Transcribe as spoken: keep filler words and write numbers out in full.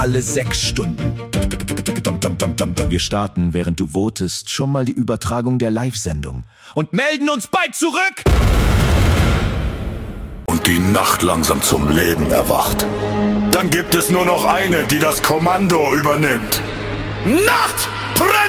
alle sechs Stunden. Wir starten, während du votest, schon mal die Übertragung der Live-Sendung und melden uns bald zurück! Und die Nacht langsam zum Leben erwacht. Dann gibt es nur noch eine, die das Kommando übernimmt. Nachtpräsident!